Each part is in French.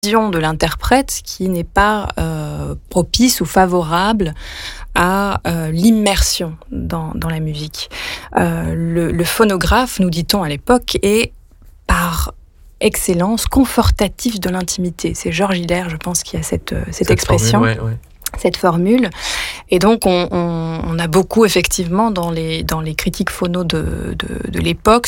vision de l'interprète qui n'est pas propice ou favorable à l'immersion dans la musique. Le phonographe, nous dit-on à l'époque, est par excellence confortatif de l'intimité. C'est Georges Hiller, je pense, qui a cette expression. Formule, ouais. Cette formule. Et donc, on a beaucoup, effectivement, dans les critiques phono de l'époque,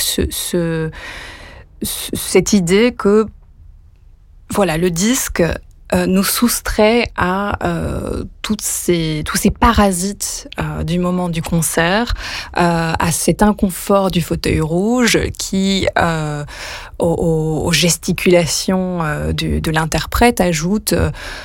cette idée que, voilà, le disque nous soustrait à tous ces parasites du moment du concert, à cet inconfort du fauteuil rouge qui, aux gesticulations de l'interprète, ajoute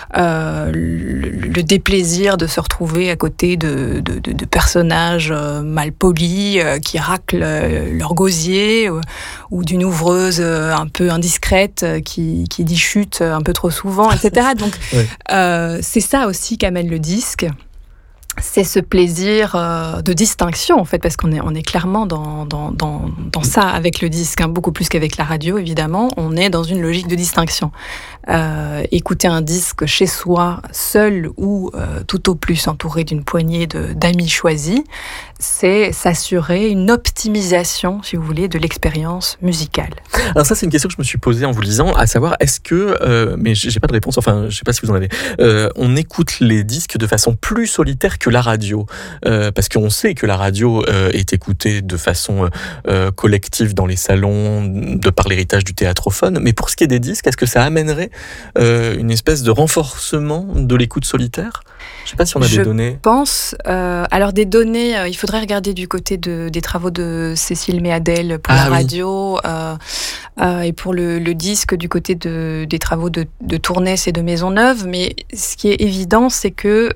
le déplaisir de se retrouver à côté de personnages mal polis qui raclent leur gosier, ou d'une ouvreuse un peu indiscrète qui dit chut un peu trop souvent, etc. Donc, c'est ça aussi qu'amène le disque. C'est ce plaisir de distinction, en fait, parce qu'on est clairement dans ça avec le disque, hein, beaucoup plus qu'avec la radio, évidemment. On est dans une logique de distinction. Écouter un disque chez soi, seul ou tout au plus entouré d'une poignée d'amis choisis, c'est s'assurer une optimisation, si vous voulez, de l'expérience musicale. Alors ça, c'est une question que je me suis posée en vous lisant, à savoir, est-ce que, mais j'ai pas de réponse, enfin, je sais pas si vous en avez, on écoute les disques de façon plus solitaire que la radio, parce qu'on sait que la radio est écoutée de façon collective dans les salons, de par l'héritage du théâtrophone, mais pour ce qui est des disques, est-ce que ça amènerait une espèce de renforcement de l'écoute solitaire ? Je ne sais pas si on a des données. Je pense. Alors, des données, il faudrait regarder du côté des travaux de Cécile Méadel pour la radio, et pour le disque du côté des travaux de Tournès et de Maisonneuve. Mais ce qui est évident, c'est que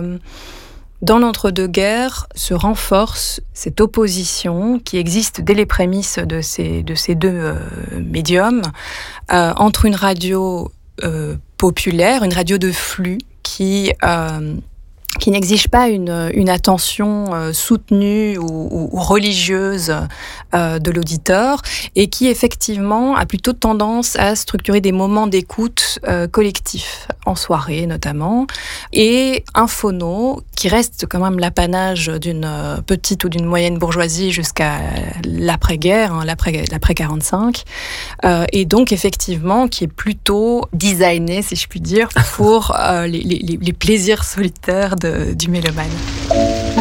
dans l'entre-deux-guerres se renforce cette opposition qui existe dès les prémices de ces deux médiums entre une radio populaire, une radio de flux qui n'exige pas une attention soutenue ou religieuse de l'auditeur, et qui effectivement a plutôt tendance à structurer des moments d'écoute collectifs, en soirée notamment, et un phono qui reste quand même l'apanage d'une petite ou d'une moyenne bourgeoisie jusqu'à l'après-guerre, hein, l'après 45, et donc effectivement qui est plutôt designé, si je puis dire, pour les plaisirs solitaires du mélomane.